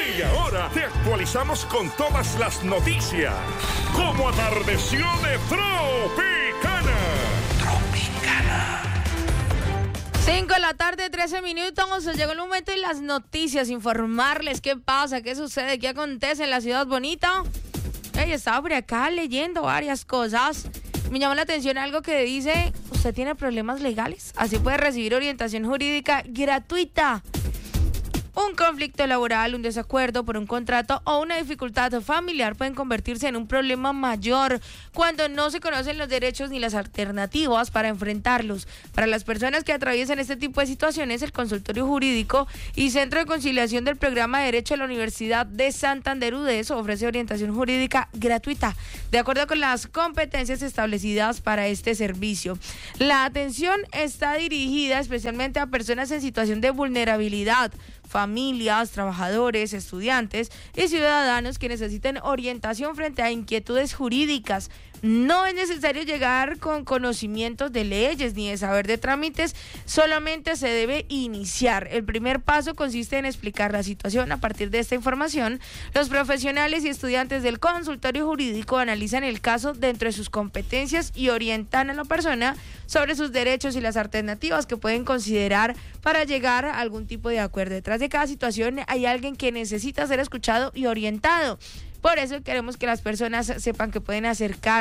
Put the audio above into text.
Y ahora te actualizamos con todas las noticias. Como atardeció de Tropicana. 5 de la tarde, 13 minutos. Llegó el momento de las noticias. Informarles qué pasa, qué sucede, qué acontece en la ciudad bonita. Estaba por acá leyendo varias cosas. Me llamó la atención algo que dice: ¿usted tiene problemas legales? Así puede recibir orientación jurídica gratuita. Un conflicto laboral, un desacuerdo por un contrato o una dificultad familiar pueden convertirse en un problema mayor cuando no se conocen los derechos ni las alternativas para enfrentarlos. Para las personas que atraviesan este tipo de situaciones, el Consultorio Jurídico y Centro de Conciliación del Programa de Derecho de la Universidad de Santander UDES ofrece orientación jurídica gratuita, de acuerdo con las competencias establecidas para este servicio. La atención está dirigida especialmente a personas en situación de vulnerabilidad, familias, trabajadores, estudiantes y ciudadanos que necesiten orientación frente a inquietudes jurídicas. No es necesario llegar con conocimientos de leyes ni de saber de trámites, solamente se debe iniciar. El primer paso consiste en explicar la situación. A partir de esta información, los profesionales y estudiantes del consultorio jurídico analizan el caso dentro de sus competencias y orientan a la persona sobre sus derechos y las alternativas que pueden considerar para llegar a algún tipo de acuerdo. Detrás de cada situación hay alguien que necesita ser escuchado y orientado. Por eso queremos que las personas sepan que pueden acercar